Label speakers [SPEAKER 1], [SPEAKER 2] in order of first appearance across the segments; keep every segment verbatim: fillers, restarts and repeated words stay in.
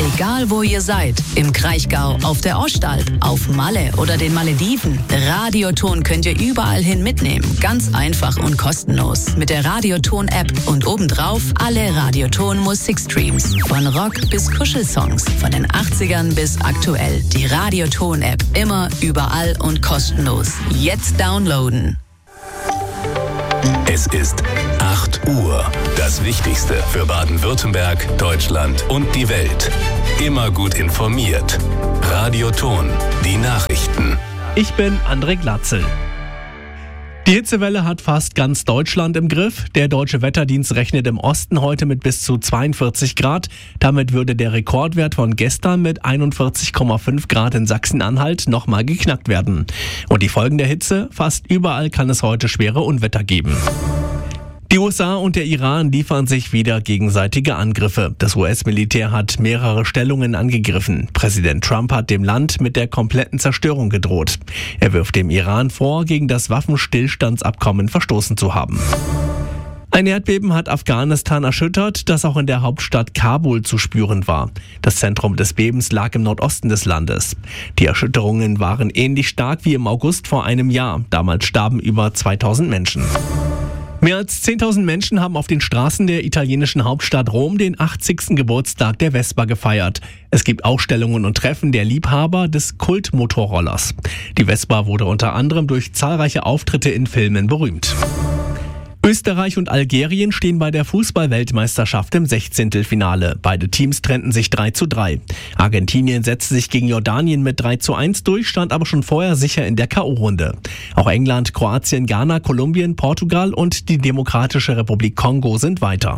[SPEAKER 1] Egal wo ihr seid, im Kraichgau, auf der Ostalb, auf Malle oder den Malediven, Radioton könnt ihr überall hin mitnehmen. Ganz einfach und kostenlos. Mit der Radioton-App und obendrauf alle Radioton-Musikstreams. Von Rock bis Kuschelsongs, von den achtzigern bis aktuell. Die Radioton-App. Immer, überall und kostenlos. Jetzt downloaden.
[SPEAKER 2] Es ist acht Uhr. Das Wichtigste für Baden-Württemberg, Deutschland und die Welt. Immer gut informiert. Radioton, die Nachrichten.
[SPEAKER 3] Ich bin André Glatzel. Die Hitzewelle hat fast ganz Deutschland im Griff. Der Deutsche Wetterdienst rechnet im Osten heute mit bis zu zweiundvierzig Grad. Damit würde der Rekordwert von gestern mit einundvierzig Komma fünf Grad in Sachsen-Anhalt nochmal geknackt werden. Und die Folgen der Hitze? Fast überall kann es heute schwere Unwetter geben. Die U S A und der Iran liefern sich wieder gegenseitige Angriffe. Das U S-Militär hat mehrere Stellungen angegriffen. Präsident Trump hat dem Land mit der kompletten Zerstörung gedroht. Er wirft dem Iran vor, gegen das Waffenstillstandsabkommen verstoßen zu haben. Ein Erdbeben hat Afghanistan erschüttert, das auch in der Hauptstadt Kabul zu spüren war. Das Zentrum des Bebens lag im Nordosten des Landes. Die Erschütterungen waren ähnlich stark wie im August vor einem Jahr. Damals starben über zweitausend Menschen. Mehr als zehntausend Menschen haben auf den Straßen der italienischen Hauptstadt Rom den achtzigsten Geburtstag der Vespa gefeiert. Es gibt Ausstellungen und Treffen der Liebhaber des Kultmotorrollers. Die Vespa wurde unter anderem durch zahlreiche Auftritte in Filmen berühmt. Österreich und Algerien stehen bei der Fußball-Weltmeisterschaft im Sechzehntelfinale. Beide Teams trennten sich drei zu drei. Argentinien setzte sich gegen Jordanien mit drei zu eins durch, stand aber schon vorher sicher in der K O-Runde. Auch England, Kroatien, Ghana, Kolumbien, Portugal und die Demokratische Republik Kongo sind weiter.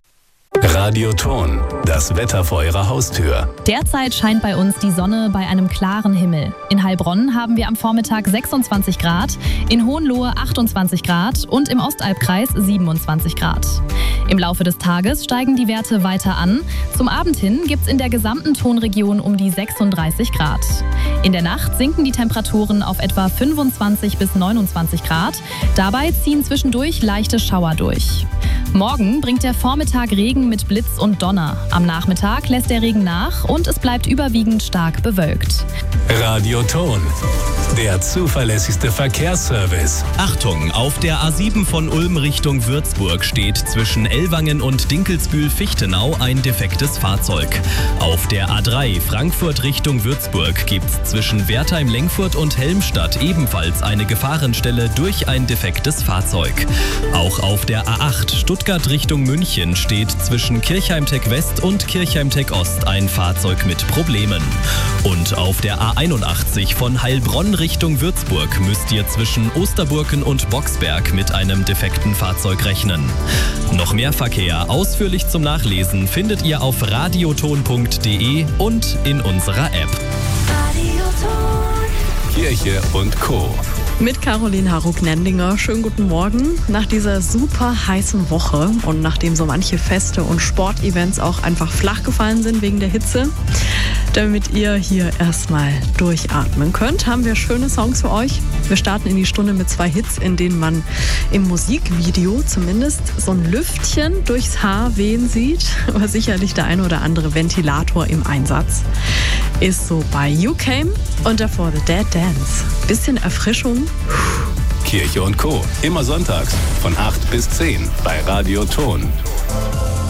[SPEAKER 2] Radioton, das Wetter vor Ihrer Haustür.
[SPEAKER 4] Derzeit scheint bei uns die Sonne bei einem klaren Himmel. In Heilbronn haben wir am Vormittag sechsundzwanzig Grad, in Hohenlohe achtundzwanzig Grad und im Ostalbkreis siebenundzwanzig Grad. Im Laufe des Tages steigen die Werte weiter an. Zum Abend hin gibt es in der gesamten Tonregion um die sechsunddreißig Grad. In der Nacht sinken die Temperaturen auf etwa fünfundzwanzig bis neunundzwanzig Grad. Dabei ziehen zwischendurch leichte Schauer durch. Morgen bringt der Vormittag Regen mit Blitz und Donner. Am Nachmittag lässt der Regen nach und es bleibt überwiegend stark bewölkt.
[SPEAKER 2] Radioton, der zuverlässigste Verkehrsservice.
[SPEAKER 5] Achtung, auf der A sieben von Ulm Richtung Würzburg steht zwischen Ellwangen und Dinkelsbühl-Fichtenau ein defektes Fahrzeug. Auf der A drei Frankfurt Richtung Würzburg gibt es zwischen Wertheim-Lengfurt und Helmstadt ebenfalls eine Gefahrenstelle durch ein defektes Fahrzeug. Auch auf der A acht Stuttgart Richtung München steht zwischen Kirchheim-Tech West und Kirchheim-Tech Ost ein Fahrzeug mit Problemen. Und auf der A einundachtzig von Heilbronn Richtung Würzburg müsst ihr zwischen Osterburken und Boxberg mit einem defekten Fahrzeug rechnen. Noch mehr Verkehr ausführlich zum Nachlesen findet ihr auf radioton punkt de und in unserer App.
[SPEAKER 2] Kirche und Co.
[SPEAKER 6] Mit Caroline Haruk-Nendinger. Schönen guten Morgen. Nach dieser super heißen Woche und nachdem so manche Feste und Sportevents auch einfach flach gefallen sind wegen der Hitze, damit ihr hier erstmal durchatmen könnt, haben wir schöne Songs für euch. Wir starten in die Stunde mit zwei Hits, in denen man im Musikvideo zumindest so ein Lüftchen durchs Haar wehen sieht, aber sicherlich der ein oder andere Ventilator im Einsatz. Ist so bei You Came und davor The Dead Dance. Bisschen Erfrischung.
[SPEAKER 2] Kirche und Co. Immer sonntags von acht bis zehn bei Radioton.